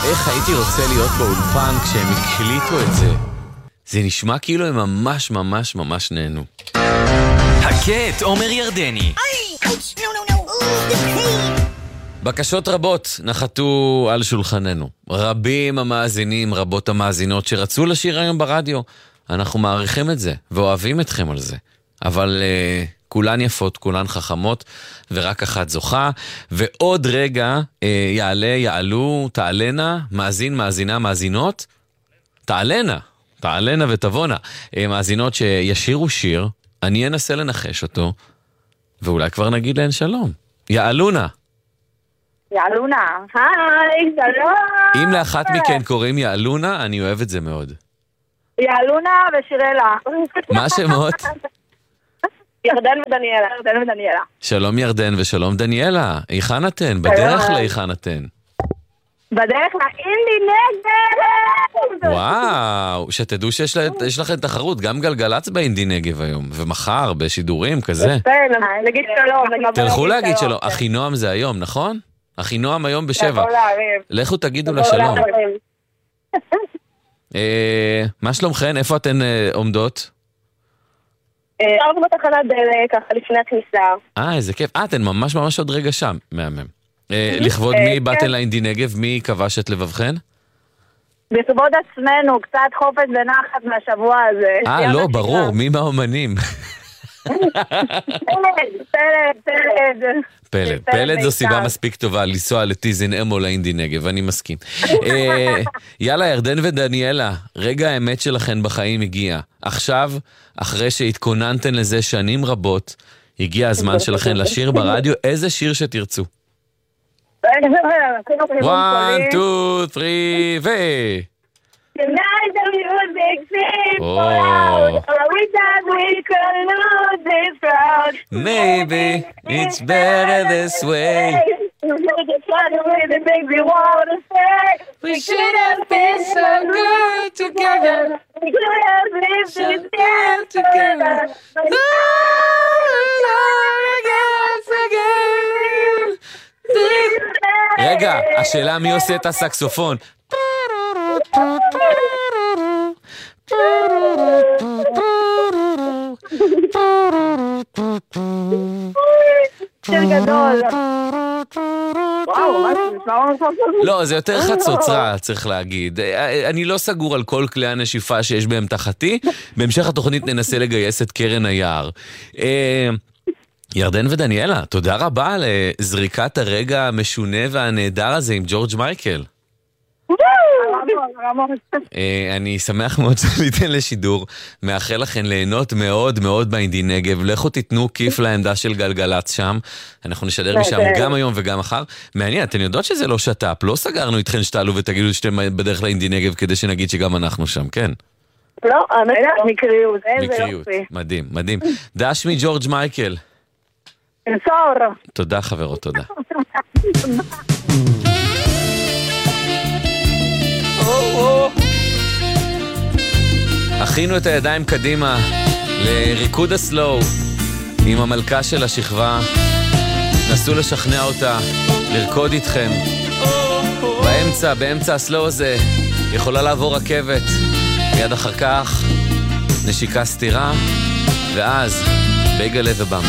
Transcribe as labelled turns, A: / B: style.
A: איך הייתי רוצה להיות באולפן כשהם הקליטו את זה. זה נשמע כאילו הם ממש ממש ממש נהנו.
B: הקט עומר ירדני.
A: בקשות רבות נחתו על שולחננו. רבים המאזינים, רבות המאזינות שרצו לשיר היום ברדיו. אנחנו מעריכים את זה ואוהבים אתכם על זה. אבל כולן יפות, כולן חכמות, ורק אחת זוכה. ועוד רגע יעלו, תעלנה, מאזין, מאזינה, מאזינות. תעלנה ותבונה. מאזינות שישירו שיר, אני אנסה לנחש אותו, ואולי כבר נגיד להן שלום. יעלונה.
C: יעלונה, היי, שלום.
A: אם לאחת מכן קוראים יעלונה, אני אוהב את זה מאוד.
C: יעלונה ושירלה.
A: מה השמות?
C: ירדן ודניאלה.
A: שלום ירדן ושלום דניאלה. היכן אתן? בדרך להיכן אתן?
C: בדרך לאינדי נגב.
A: וואו, שתדעו שיש לכם תחרות, גם גלגלץ באינדי נגב היום, ומחר בשידורים כזה.
C: נגיד שלום.
A: תלכו להגיד שלום. אחינועם זה היום, נכון? אחינועם היום ב7. לכו תגידו לשלום. מה שלומכן? איפה אתן עומדות?
C: אנחנו בתחנת דלק, ככה לפני הכניסה.
A: איזה כיף. אתן ממש ממש עוד רגע שם. מהמם. לכבוד מי באתן לאינדי נגב? מי כבש את לבבכן?
C: לכבוד עצמנו, קצת חופש ונחת מהשבוע הזה.
A: לא, ברור. מי מהאומנים? פלד זו סיבה מספיק טובה לנסוע לטיזן אמו לאינדי נגב, אני מסכים. יאללה, ירדן ודניאלה, רגע האמת שלכן בחיים הגיע. עכשיו, אחרי שהתכוננתן לזה שנים רבות, הגיע הזמן שלכן לשיר ברדיו איזה שיר שתרצו.
C: 1,
A: 2, 3 ו...
C: Tonight the music seems so loud. We thought we could lose this crowd.
A: Maybe it's better this way.
C: It makes me want to say
A: We should have been so good together.
C: we could have lived this
A: Get together. רגע, השאלה מי עושה את הסקסופון?
C: שיר גדול. וואו, מה זה?
A: לא, זה יותר חצוצרה, צריך להגיד. אני לא סגור על כל כלי הנשיפה שיש בהם תחתי. בהמשך התוכנית ננסה לגייס את קרן היער. ירדן ודניאלה, תודה רבה על זריקת הרגע המשונה והנהדר הזה עם ג'ורג' מייקל. אני שמח מאוד שליתן לשידור, מאחל לכן ליהנות מאוד מאוד באינדי נגב. לכו תיתנו כיף לעמדה של גלגלץ שם, אנחנו נשדר משם גם היום וגם מחר. מעניין, אתן יודעות שזה לא שטאפ, לא סגרנו איתכן שתעלו ותגידו שאתם בדרך לאינדי נגב כדי שנגיד שגם אנחנו שם, כן?
C: לא, מקריות, איזה יופי.
A: מדהים, מדהים. דש מג'ורג' מייקל.
C: אנסור.
A: תודה חברות, תודה. הכינו את הידיים קדימה לריקוד הסלואו עם המלכה של השכבה. נסו לשכנע אותה לרקוד איתכם. באמצע הסלואו הזה יכולה לעבור רכבת, מיד אחר כך נשיקה סתירה, ואז בייגלה ובמבה.